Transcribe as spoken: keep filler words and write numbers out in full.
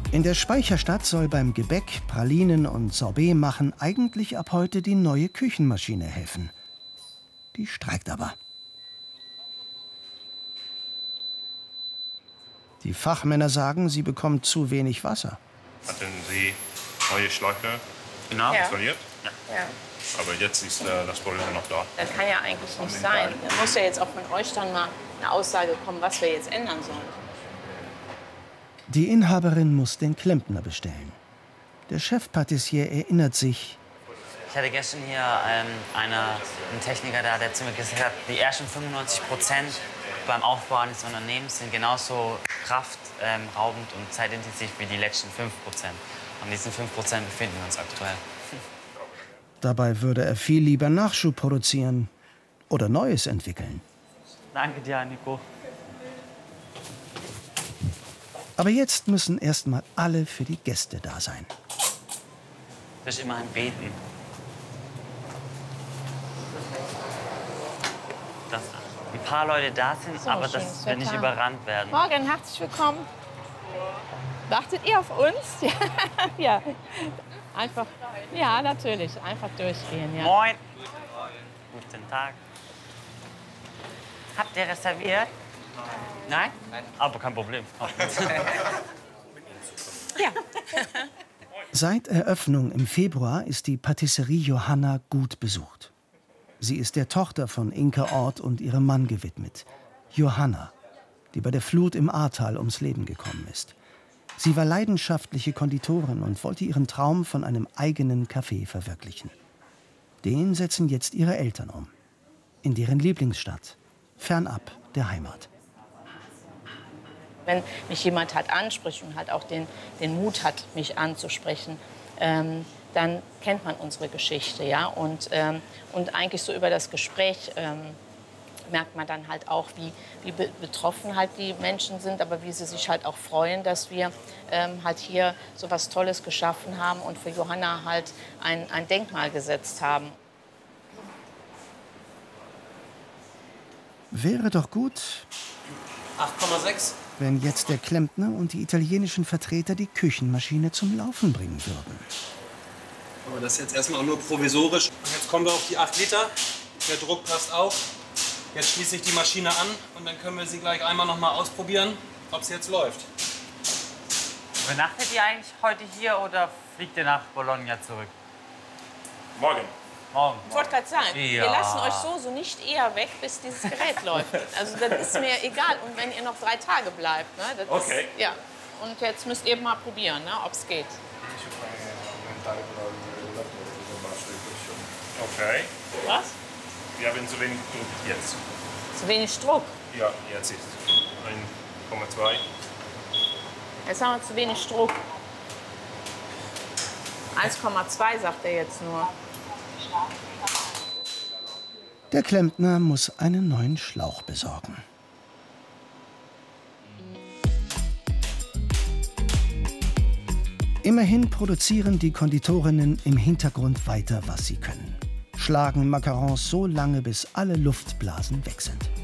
In der Speicherstadt soll beim Gebäck, Pralinen und Sorbet machen eigentlich ab heute die neue Küchenmaschine helfen. Die streikt aber. Die Fachmänner sagen, sie bekommt zu wenig Wasser. Hatten Sie neue Schläuche genau. installiert? Ja. Ja. Aber jetzt ist äh, das Problem noch da. Das kann ja eigentlich nicht sein. Da muss ja jetzt auch von euch dann mal eine Aussage kommen, was wir jetzt ändern sollen. Die Inhaberin muss den Klempner bestellen. Der Chefpatissier erinnert sich. Ich hatte gestern hier ähm, einer, einen Techniker da, der zu mir gesagt hat, die ersten fünfundneunzig Prozent beim Aufbau eines Unternehmens sind genauso kraftraubend ähm, und zeitintensiv wie die letzten fünf Prozent. An diesen fünf Prozent befinden wir uns aktuell. Dabei würde er viel lieber Nachschub produzieren oder Neues entwickeln. Danke dir, Nico. Aber jetzt müssen erst mal alle für die Gäste da sein. Das ist immer ein Beten. Dass ein paar Leute da sind, So, aber dass wir nicht überrannt werden. Morgen, herzlich willkommen. Wartet ihr auf uns? Ja, ja. Einfach, ja, natürlich. Einfach durchgehen, ja. Moin. Guten Tag. Habt ihr reserviert? Nein? Nein. Aber kein Problem. Ja. Seit Eröffnung im Februar ist die Patisserie Johanna gut besucht. Sie ist der Tochter von Inke Ort und ihrem Mann gewidmet. Johanna, die bei der Flut im Ahrtal ums Leben gekommen ist. Sie war leidenschaftliche Konditorin und wollte ihren Traum von einem eigenen Café verwirklichen. Den setzen jetzt ihre Eltern um. In deren Lieblingsstadt, fernab der Heimat. Wenn mich jemand halt anspricht und halt auch den, den Mut hat, mich anzusprechen, ähm, dann kennt man unsere Geschichte, ja. Und, ähm, und eigentlich so über das Gespräch ähm, merkt man dann halt auch, wie, wie be betroffen halt die Menschen sind, aber wie sie sich halt auch freuen, dass wir ähm, halt hier so was Tolles geschaffen haben und für Johanna halt ein, ein Denkmal gesetzt haben. Wäre doch gut, acht Komma sechs. wenn jetzt der Klempner und die italienischen Vertreter die Küchenmaschine zum Laufen bringen würden. Aber das ist jetzt erstmal auch nur provisorisch. Und jetzt kommen wir auf die acht Liter. Der Druck passt auf. Jetzt schließe ich die Maschine an und dann können wir sie gleich einmal noch mal ausprobieren, ob sie jetzt läuft. Übernachtet ihr eigentlich heute hier oder fliegt ihr nach Bologna zurück? Morgen. Morgen. Ich wollte gerade sagen, Ja. wir lassen euch so, so nicht eher weg, bis dieses Gerät läuft. Also das ist mir egal. Und wenn ihr noch drei Tage bleibt, ne, das Okay. ist, ja. Und jetzt müsst ihr mal probieren, ne, ob es geht. Okay. Was? Wir haben zu wenig Druck jetzt. Zu wenig Druck. Ja, jetzt ist eins Komma zwei. Jetzt haben wir zu wenig Druck. eins Komma zwei sagt er jetzt nur. Der Klempner muss einen neuen Schlauch besorgen. Immerhin produzieren die Konditorinnen im Hintergrund weiter, was sie können. Schlagen Macarons so lange, bis alle Luftblasen weg sind.